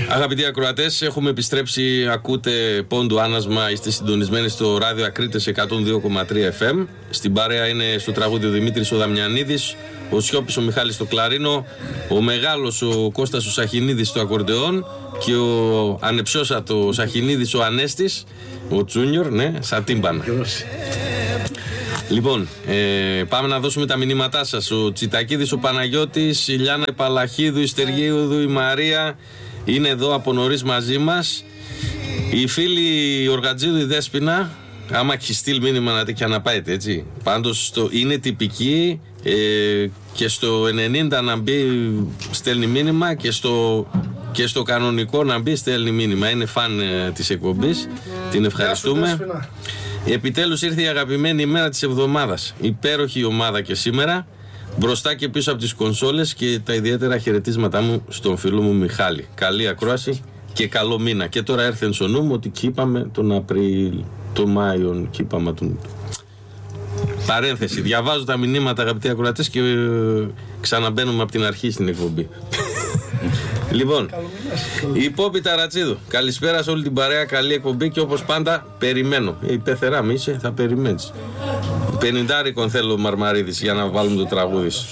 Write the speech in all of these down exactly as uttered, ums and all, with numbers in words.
Αγαπητοί ακροατές, έχουμε επιστρέψει. Ακούτε πόντου άνασμα. Είστε συντονισμένοι στο ράδιο Ακρίτες εκατόν δύο κόμμα τρία εφ εμ. Στην παρέα είναι στο τραγούδι ο Δημήτρης ο Δαμιανίδης, ο Σιώπης ο Μιχάλης στο κλαρίνο, ο μεγάλος ο Κώστας ο Σαχινίδης στο ακορντεόν και ο ανεψιώσατο Σαχινίδης ο Ανέστης, ο Τζούνιορ, ναι, σαν τύμπανα. Λοιπόν, ε, πάμε να δώσουμε τα μηνύματά σας. Ο Τσιτακίδης, ο Παναγιώτης, η Λιάννα η Παλαχίδου, η Στεργίουδου, η Μαρία είναι εδώ από νωρίς μαζί μας. Η φίλη η Οργατζίδου, η Δέσποινα, άμα έχει στείλει μήνυμα να τέτοια να πάετε, έτσι. Πάντως στο, είναι τυπική ε, και στο ενενήντα να μπει στέλνει μήνυμα και στο, και στο κανονικό να μπει στέλνει μήνυμα. Είναι φαν ε, της εκπομπής. Την ευχαριστούμε. Επιτέλους ήρθε η αγαπημένη ημέρα της εβδομάδας. Υπέροχη ομάδα και σήμερα. Μπροστά και πίσω από τις κονσόλες και τα ιδιαίτερα χαιρετίσματά μου στον φίλο μου Μιχάλη. Καλή ακρόαση και καλό μήνα. Και τώρα έρθεν στο νου μου ότι κοίπαμε τον Απρίλιο, τον Μάιο, κοίπαμε τον... Παρένθεση. Διαβάζω τα μηνύματα, αγαπητοί ακροατές, και ε, ξαναμπαίνουμε από την αρχή στην εκπομπή. Λοιπόν, η Πόπη Ταρατσίδου. Καλησπέρα σε όλη την παρέα. Καλή εκπομπή και όπως πάντα περιμένω. Η πεθερά μη είσαι, θα περιμένεις. Πενηντάρικον θέλω ο Μαρμαρίδης για να βάλουμε το τραγούδι σου.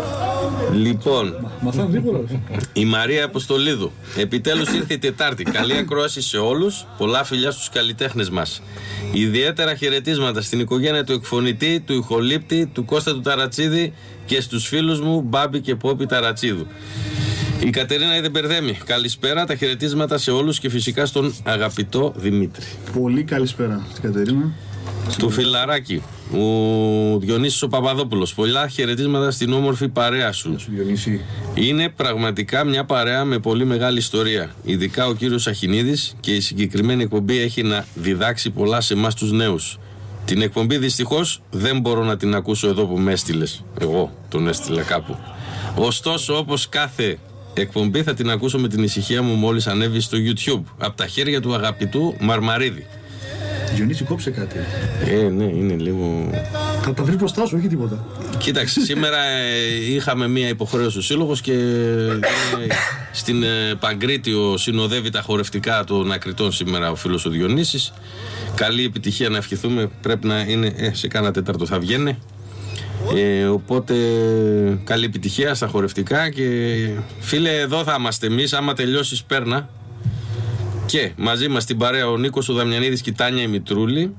Λοιπόν, η Μαρία Αποστολίδου. Επιτέλους ήρθε η Τετάρτη. Καλή ακρόαση σε όλους. Πολλά φιλιά στους καλλιτέχνες μας. Ιδιαίτερα χαιρετίσματα στην οικογένεια του εκφωνητή, του ηχολήπτη, του Κώστα του Ταρατσίδη και στους φίλους μου Μπάμπη και Πόπη Ταρατσίδου. Η Κατερίνα Ιδεμπερδέμη. Καλησπέρα, τα χαιρετίσματα σε όλους και φυσικά στον αγαπητό Δημήτρη. Πολύ καλησπέρα στην Κατερίνα. Του φιλαράκι, ο Διονύσης ο Παπαδόπουλος. Πολλά χαιρετίσματα στην όμορφη παρέα σου. Διονύση. Είναι πραγματικά μια παρέα με πολύ μεγάλη ιστορία. Ειδικά ο κύριος Σαχινίδης, και η συγκεκριμένη εκπομπή έχει να διδάξει πολλά σε εμάς τους νέους. Την εκπομπή δυστυχώς δεν μπορώ να την ακούσω εδώ που με έστειλες. Εγώ τον έστειλα κάπου. Ωστόσο, όπως κάθε εκπομπή θα την ακούσω με την ησυχία μου μόλις ανέβει στο YouTube από τα χέρια του αγαπητού Μαρμαρίδη. Διονύση, κόψε κάτι. Ε, ναι, είναι λίγο... Θα τα βρεις μπροστά σου, όχι τίποτα. Κοίταξε, σήμερα ε, είχαμε μία υποχρέωση ο σύλλογος και ε, στην ε, Παγκρίτιο συνοδεύει τα χορευτικά των Ακριτών σήμερα ο φίλος ο Διονύσης. Καλή επιτυχία να ευχηθούμε, πρέπει να είναι, ε, σε κάνα τέταρτο θα βγαίνει. Ε, οπότε καλή επιτυχία στα χορευτικά και φίλε, εδώ θα είμαστε εμείς άμα τελειώσεις πέρνα. Και μαζί μας στην παρέα ο Νίκος ο Δαμιανίδης και η Τάνια η Μητρούλη.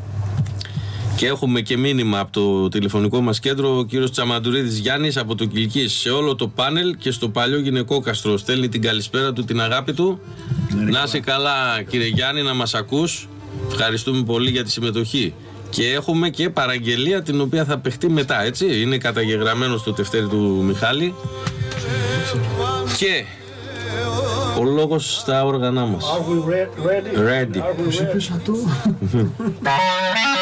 Και έχουμε και μήνυμα από το τηλεφωνικό μας κέντρο ο κύριος Τσαμαντουρίδης Γιάννης από το Κιλκής. Σε όλο το πάνελ και στο παλιό γυναικόκαστρο στέλνει την καλησπέρα του, την αγάπη του. Να είσαι καλά κύριε Γιάννη, να μας ακούς. Ευχαριστούμε πολύ για τη συμμετοχή. Και έχουμε και παραγγελία την οποία θα παιχτεί μετά, έτσι. Είναι καταγεγραμμένο στο τευτέρι του Μιχάλη. Και ο λόγος στα όργανά μας. Are we ready? Ready. Are we ready?